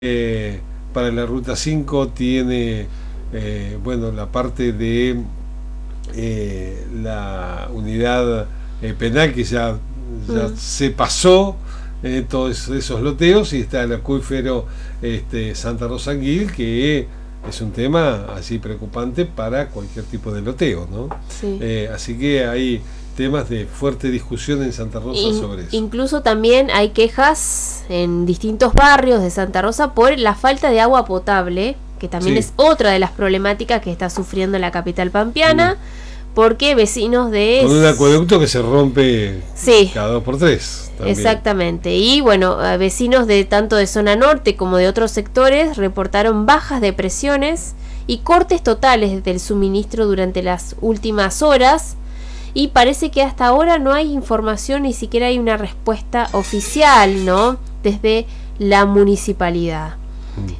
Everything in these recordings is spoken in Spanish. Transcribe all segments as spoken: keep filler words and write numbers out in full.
Eh, para la ruta cinco tiene eh, bueno, la parte de eh, la unidad eh, penal que ya, ya mm. se pasó eh, todos esos loteos, y está el acuífero este, Santa Rosa Anguil, que es un tema así preocupante para cualquier tipo de loteo, ¿no? Sí. Eh, así que hay temas de fuerte discusión en Santa Rosa In, sobre eso. Incluso también hay quejas en distintos barrios de Santa Rosa por la falta de agua potable, que también sí. es otra de las problemáticas que está sufriendo la capital pampeana, mm. porque vecinos de... Con un acueducto que se rompe sí. cada dos por tres. También. Exactamente, y bueno, vecinos de tanto de zona norte como de otros sectores reportaron bajas de presiones y cortes totales del suministro durante las últimas horas. Y parece que hasta ahora no hay información, ni siquiera hay una respuesta oficial, ¿no? Desde la municipalidad. Mm.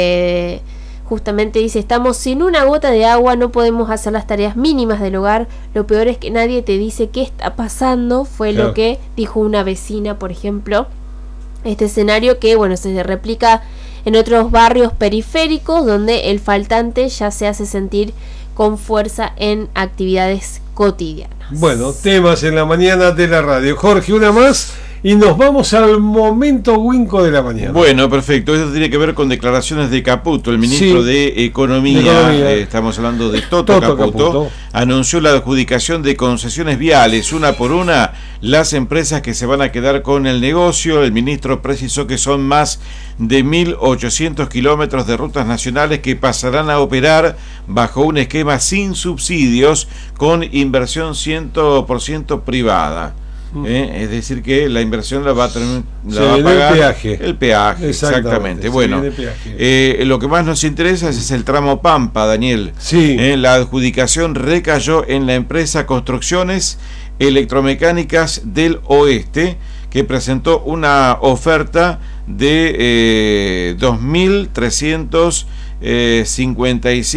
Eh, justamente dice, estamos sin una gota de agua, no podemos hacer las tareas mínimas del hogar. Lo peor es que nadie te dice qué está pasando, fue claro. lo que dijo una vecina, por ejemplo. Este escenario que, bueno, se replica en otros barrios periféricos, donde el faltante ya se hace sentir con fuerza en actividades cotidianas. Bueno, temas en la mañana de la radio. Jorge, una más y nos vamos al momento Winco de la mañana. Bueno, perfecto. Esto tiene que ver con declaraciones de Caputo, el ministro sí, de Economía. De Economía. Eh, estamos hablando de Toto, Toto Caputo, Caputo. Anunció la adjudicación de concesiones viales, una por una, las empresas que se van a quedar con el negocio. El ministro precisó que son más de mil ochocientos kilómetros de rutas nacionales que pasarán a operar bajo un esquema sin subsidios, con inversión cien por ciento privada. ¿Eh? Es decir, que la inversión la va a, tener, la va a pagar el peaje. El peaje, exactamente. exactamente. Bueno, eh, lo que más nos interesa es el tramo Pampa, Daniel. Sí. Eh, la adjudicación recayó en la empresa Construcciones Electromecánicas del Oeste, que presentó una oferta de eh, dos mil trescientos cincuenta y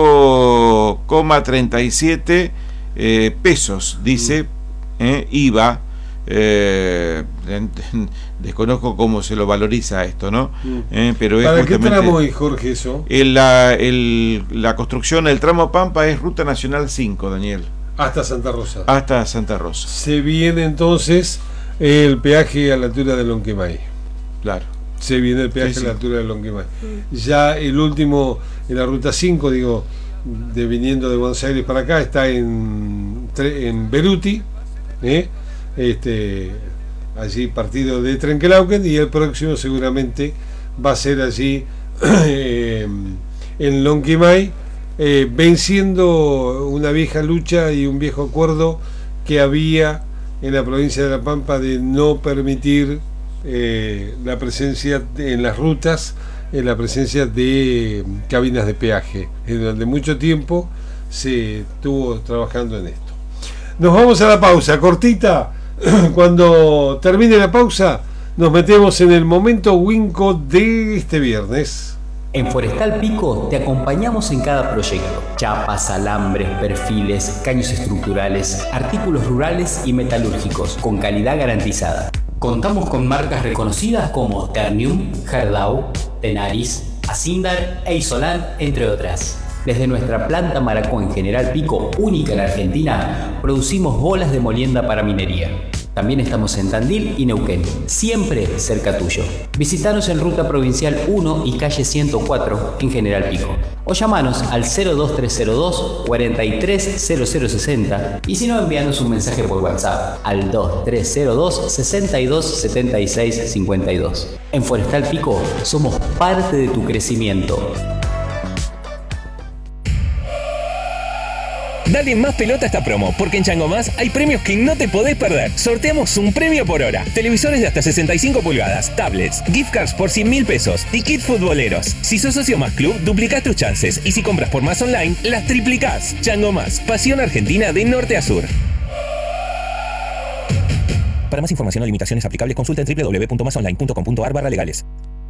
cinco coma treinta y siete eh, pesos, dice. Mm. Eh, I V A, eh, desconozco cómo se lo valoriza esto, ¿no? Eh, pero es ¿Para qué tramo es, Jorge, eso? El, la, el, la construcción del tramo Pampa es Ruta Nacional cinco, Daniel. Hasta Santa Rosa. Hasta Santa Rosa. Se viene entonces el peaje a la altura de Lonquimay. Claro. Se viene el peaje sí, sí. a la altura de Lonquimay. Mm. Ya el último, en la Ruta cinco, digo, de viniendo de Buenos Aires para acá, está en, en Beruti. ¿Eh? Este, allí partido de Trenquelauquen, y el próximo seguramente va a ser allí eh, en Lonquimay, eh, venciendo una vieja lucha y un viejo acuerdo que había en la provincia de La Pampa de no permitir eh, la presencia de, en las rutas, en la presencia de cabinas de peaje. Durante mucho tiempo se estuvo trabajando en esto. Nos vamos a la pausa, cortita. Cuando termine la pausa, nos metemos en el momento Winco de este viernes. En Forestal Pico te acompañamos en cada proyecto. Chapas, alambres, perfiles, caños estructurales, artículos rurales y metalúrgicos, con calidad garantizada. Contamos con marcas reconocidas como Ternium, Gerdau, Tenaris, Asindar e Isolan, entre otras. Desde nuestra planta Maracó en General Pico, única en la Argentina, producimos bolas de molienda para minería. También estamos en Tandil y Neuquén, siempre cerca tuyo. Visítanos en Ruta Provincial uno y calle ciento cuatro en General Pico. O llamanos al cero dos tres cero dos, cuarenta y tres cero cero sesenta, y si no, envíanos un mensaje por WhatsApp al dos tres cero dos, sesenta y dos, setenta y seis, cincuenta y dos. En Forestal Pico somos parte de tu crecimiento. Dale más pelota a esta promo, porque en Chango Más hay premios que no te podés perder. Sorteamos un premio por hora. Televisores de hasta sesenta y cinco pulgadas, tablets, gift cards por cien mil pesos y kit futboleros. Si sos socio Más Club, duplicás tus chances. Y si compras por Más Online, las triplicás. Chango Más, pasión argentina de norte a sur. Para más información o limitaciones aplicables, consulta en doble u doble u doble u punto más online punto com punto a r barra legales.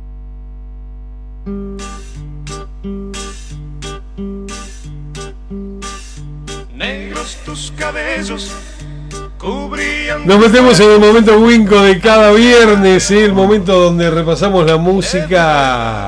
Tus cabellos cubrían. Nos metemos en el momento Winco de cada viernes, ¿eh? El momento donde repasamos la música